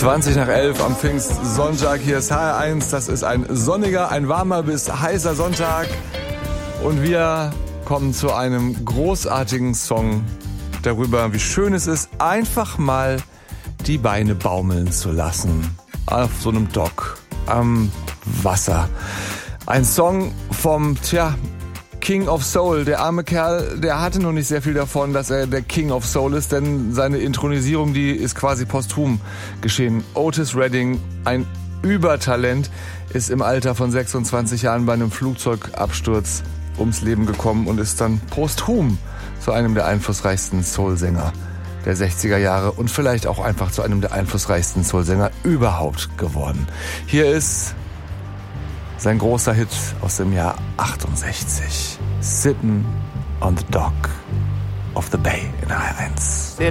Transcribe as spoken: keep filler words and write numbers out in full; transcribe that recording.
zwanzig nach elf am Pfingstsonntag. Hier ist H R eins. Das ist ein sonniger, ein warmer bis heißer Sonntag. Und wir kommen zu einem großartigen Song darüber, wie schön es ist, einfach mal die Beine baumeln zu lassen. Auf so einem Dock, am Wasser. Ein Song vom, tja, King of Soul. Der arme Kerl, der hatte noch nicht sehr viel davon, dass er der King of Soul ist, denn seine Intronisierung, die ist quasi posthum geschehen. Otis Redding, ein Übertalent, ist im Alter von sechsundzwanzig Jahren bei einem Flugzeugabsturz ums Leben gekommen und ist dann posthum zu einem der einflussreichsten Soul-Sänger der sechziger Jahre und vielleicht auch einfach zu einem der einflussreichsten Soul-Sänger überhaupt geworden. Hier ist sein großer Hit aus dem Jahr achtundsechzig. Sittin' on the Dock of the Bay in H R eins. Sitting